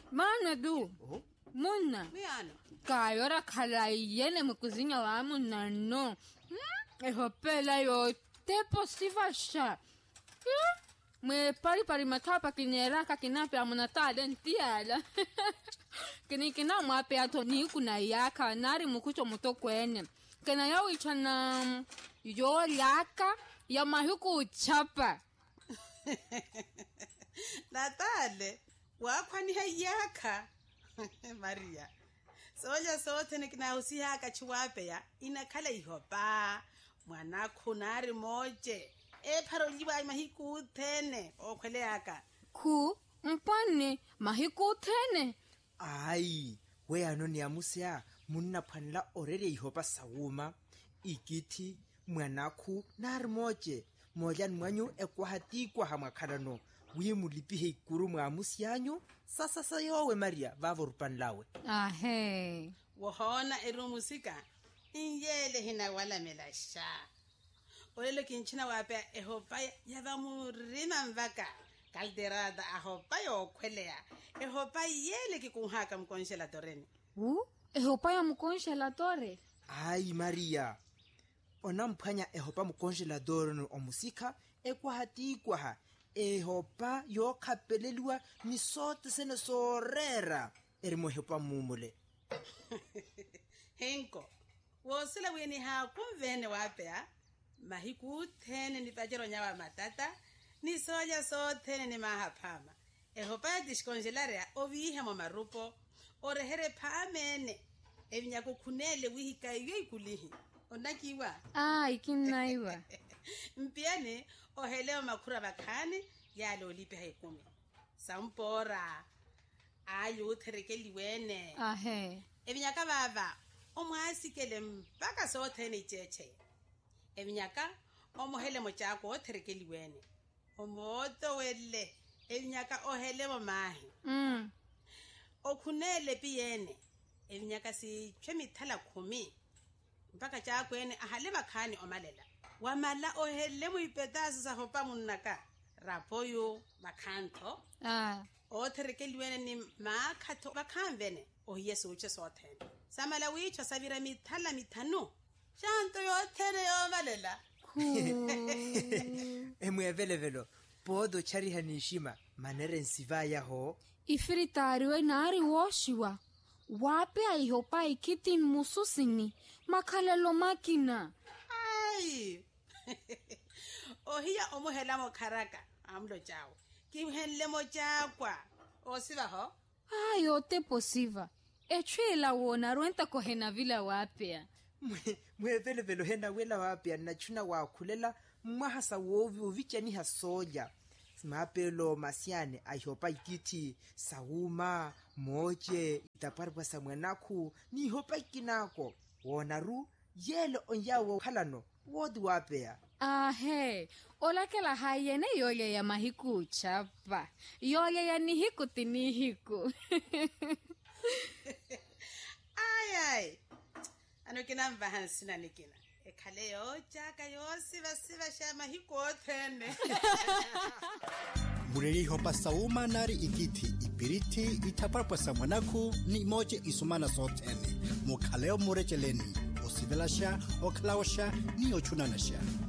Mana du. Muna. Miano. Kayora khalayene mkuzinya wa muna no. Ehopela yo te posiva sha. Me pari matapa kineraka kinape amuna talentiala. Kina mape ato ni kuna yaka nari mukucho muto kwene. Kena yao ichana yo yaka ya mahuku uchapa. Natale, wakwani hayaka. Maria. Soja sote nikina usihaka chiwape ya inakala ihopa. Mwana kunari moje. Paroliwa mahiku tene. Okwele yaka. Ku mpane mahiku tene. Ai, we anoni amusia munna phanla orere ihopa sawuma ikiti mwanaku narmoje mojan mwanyu ekwahatikwa hamakharano wimulipihe ikuru mwamusianyu sasa sayowe Maria vavorpanlawe Ahe wohona erumusika inyele hina wala melasha olelo kinchina wape ehopa yavamurina mvaka kalderada ahopa yokwelea ehopa yele kikunhaka mkonshelatoreni ehopa ya mkonshelatorre ai Maria ona mphanya ehopa mkonshelatorre no omusika ekwahatikwa ehopa yokhapelelwa ni sote sene sorera erimo ehopa mumule henko wosela weni ha kumvene wape mahiku thene ni pajero nyawa matata ni soja sote ni mahapama ehopa diskongelarea ovihe mo marupo orehere pamene evinyako kunele wihika yikulihi onakiwa ikinaiwa mpiane oheleo makura bakane yalo lipe haikumi sampora ayo utherekeliwene ahe evinyaka baba omwasikele mpaka sote ni cheche evinyaka omohele mochako otherekeliwene omoto wele evinyaka ohelemo mahi okunele piyene evinyaka si chwemithala 10 mpaka chakwene ahale bakhani omalela wamala ohelemo ipetaso sa hopa munnaka rapoyo bakhanto otherekeliwene ni makhatho bakhanvene oyesu uche sothene samala wicho sabira mithala mithanu shanto yothere yomalela emwevelevelo podo charihanishima manere nsivaya ho ifiritariwe nari woshiwa wape aihopa ikiti mususini makhalelo makina ai ohiya omuhela mokharaka amlo chao kihenle mochakwa osiva ho ote posiva echwela wona rwenta kohena vila wapea mwevelevelo hena wela wapea nachuna wakhulela mmahasa wovi uvichani hasoja smapelo masiane aihopa ikiti sawuma moje itaparwa samwanakhu ni hopa ikinako wonaru yelo onyawo khalano wodi wapea ahe olakela hayene yole ya mahiku chapa yole ya nihiku tinihiku ai anokina mbahansina nikina ekhale yo chaka yo siva shama hikothene muleli hopa sauma nari ikiti ipiriti itaparpa samanaku ni moje isumana sotene mukhaleo murecheleni osivelasha okhlaosha ni ochunanasha